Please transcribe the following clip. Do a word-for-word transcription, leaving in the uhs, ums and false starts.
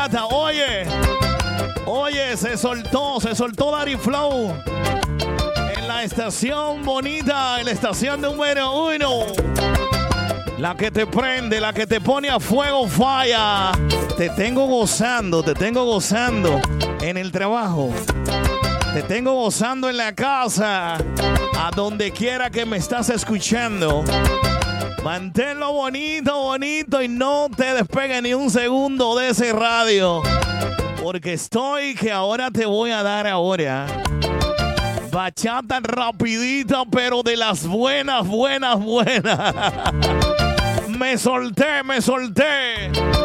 Oye, oye, se soltó, se soltó Daddy Flow en la estación bonita, en la estación número uno. La que te prende, la que te pone a fuego, falla. Te tengo gozando, te tengo gozando en el trabajo. Te tengo gozando en la casa. A donde quiera que me estás escuchando. Manténlo bonito, bonito y no te despegue ni un segundo de ese radio. Porque estoy que ahora te voy a dar ahora. Bachata rapidita, pero de las buenas, buenas, buenas. Me solté, me solté.